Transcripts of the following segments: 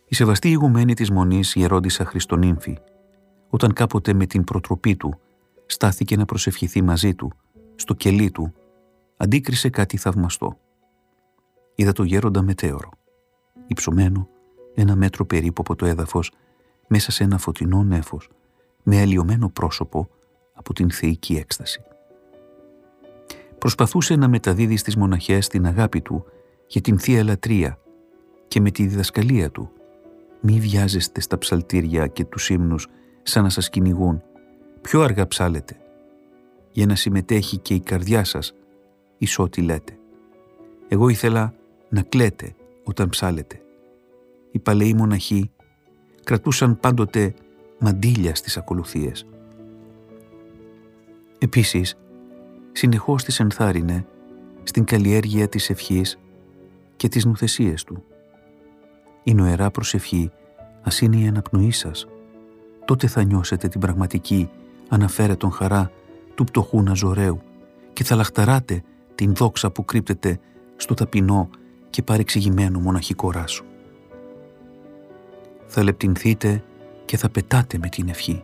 Η σεβαστή ηγουμένη της Μονής Γερόντισσα Χριστονύμφη, όταν κάποτε με την προτροπή του στάθηκε να προσευχηθεί μαζί του, στο κελί του, αντίκρισε κάτι θαυμαστό. Είδα το γέροντα μετέωρο, υψωμένο 1 μέτρο περίπου από το έδαφος, μέσα σε ένα φωτεινό νέφος, με αλλοιωμένο πρόσωπο από την θεϊκή έκσταση. Προσπαθούσε να μεταδίδει στις μοναχές την αγάπη του για την Θεία Λατρεία και με τη διδασκαλία του «Μη βιάζεστε στα ψαλτήρια και τους ύμνους σαν να σας κυνηγούν, πιο αργά ψάλετε, για να συμμετέχει και η καρδιά σας εις ό,τι λέτε. Εγώ ήθελα να κλαίτε όταν ψάλετε». Οι παλαιοί μοναχοί κρατούσαν πάντοτε μαντήλια στις ακολουθίες. Επίσης, συνεχώς τις ενθάρρυνε στην καλλιέργεια της ευχής και τις νουθεσίες του. Η νοερά προσευχή, ας είναι η αναπνοή σας, τότε θα νιώσετε την πραγματική αναφέρετον χαρά του πτωχού Ναζωραίου και θα λαχταράτε την δόξα που κρύπτεται στο ταπεινό και παρεξηγημένο μοναχικό ράσο. Θα λεπτυνθείτε και θα πετάτε με την ευχή.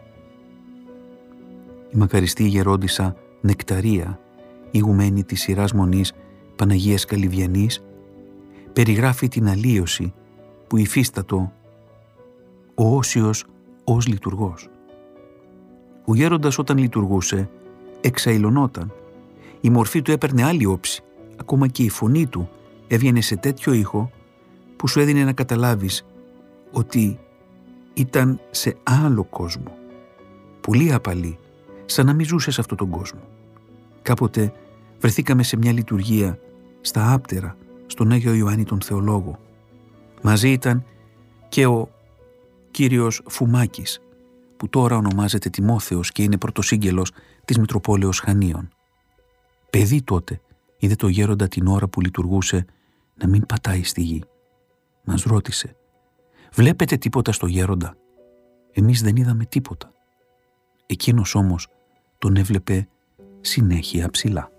Η μακαριστή γερόντισσα Νεκταρία, ηγουμένη της σειράς Μονής Παναγίας Καλυβιανής, περιγράφει την αλλίωση που υφίστατο ο Όσιος ως λειτουργός. Ο γέροντας όταν λειτουργούσε εξαϊλωνόταν, η μορφή του έπαιρνε άλλη όψη, ακόμα και η φωνή του έβγαινε σε τέτοιο ήχο που σου έδινε να καταλάβεις ότι ήταν σε άλλο κόσμο, πολύ απαλή, σαν να μην ζούσε σε αυτόν τον κόσμο. Κάποτε βρεθήκαμε σε μια λειτουργία στα Άπτερα, στον Άγιο Ιωάννη τον Θεολόγο. Μαζί ήταν και ο κύριος Φουμάκης, που τώρα ονομάζεται Τιμόθεος και είναι πρωτοσύγγελος της Μητροπόλεως Χανίων. Παιδί τότε είδε το γέροντα την ώρα που λειτουργούσε να μην πατάει στη γη. Μας ρώτησε, «Βλέπετε τίποτα στο γέροντα?» Εμείς δεν είδαμε τίποτα. Εκείνος όμως τον έβλεπε συνέχεια ψηλά.